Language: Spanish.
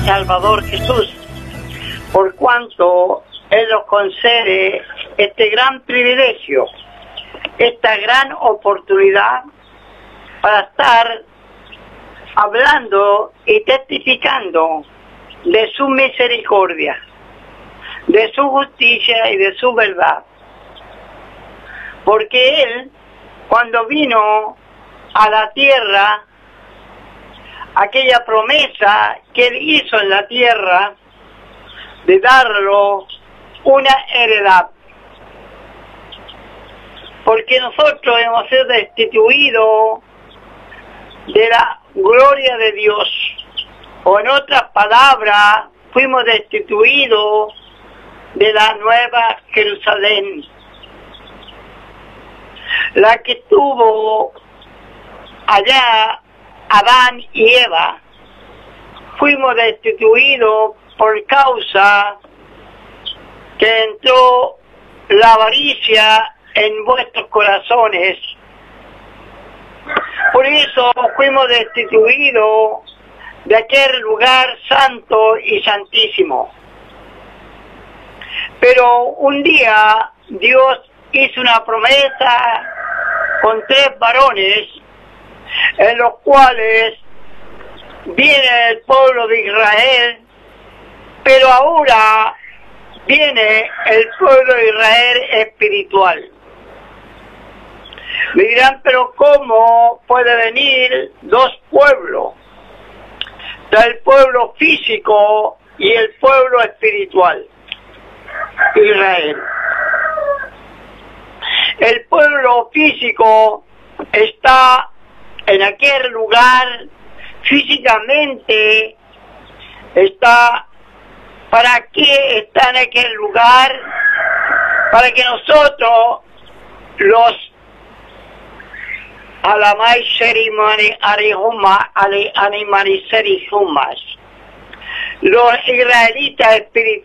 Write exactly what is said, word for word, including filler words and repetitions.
Salvador Jesús, por cuanto Él nos concede este gran privilegio, esta gran oportunidad para estar hablando y testificando de su misericordia, de su justicia y de su verdad. Porque Él, cuando vino a la tierra, aquella promesa que Él hizo en la tierra de darlo una heredad. Porque nosotros hemos sido destituidos de la gloria de Dios, o en otras palabras, fuimos destituidos de la nueva Jerusalén, la que tuvo allá Adán y Eva. Fuimos destituidos por causa que entró la avaricia en vuestros corazones. Por eso fuimos destituidos de aquel lugar santo y santísimo. Pero un día Dios hizo una promesa con tres varones, en los cuales viene el pueblo de Israel, pero ahora viene el pueblo de Israel espiritual. Me dirán, pero ¿cómo puede venir dos pueblos? El pueblo físico y el pueblo espiritual, Israel. El pueblo físico está en aquel lugar, físicamente está. ¿Para qué está en aquel lugar? Para que nosotros los alamai serimani arihuma ali animani serihumas, los israelitas espirituales,